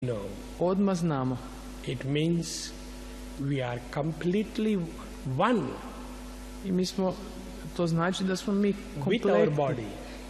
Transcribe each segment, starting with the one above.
No, Odmah znamo. it means we are completely one I mi smo, to znači da smo mi with our kompletni. body.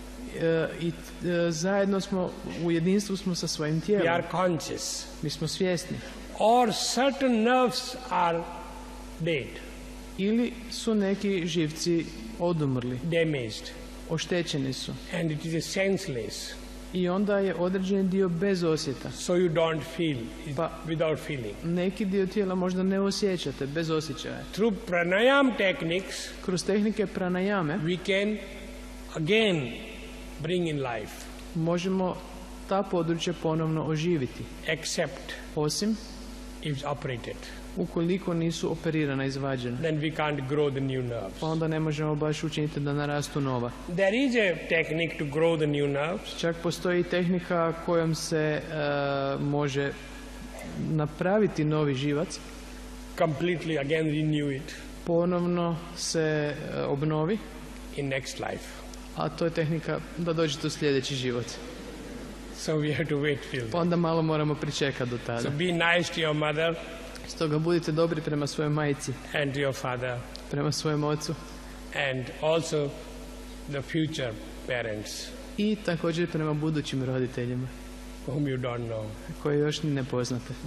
Zajedno smo, u jedinstvu smo sa svojim We tijelom. are conscious. Mi smo svjesni. Or certain nerves are dead, Ili su neki živci odumrli, damaged, oštećeni su. and it is a senseless. I onda je određeni dio bez osjeta. So you don't feel it Pa- without feeling. Neki dio tijela možda ne osjećate, bez osjećaja. Through pranayam techniques, Kroz tehnike pranajame we can again bring in life, možemo ta područja ponovno oživiti. except Osim if it's operated. ukoliko nisu operirana, izvađena. Then we can't grow the new nerves. Pa onda ne možemo baš učiniti da narastu nova. There is a technique to grow the new nerves. Čak postoji tehnika kojom se može napraviti novi živac, Completely again renew it ponovno se obnovi, in next life. a to je tehnika da dođete u sljedeći život. So we have to wait till Pa then. onda malo moramo pričekati do tada. So be nice to your mother Stoga budite dobri prema svojoj majici, and to your father, prema svojem ocu and also the future parents i također prema budućim roditeljima whom you don't know. koje još ni ne poznate.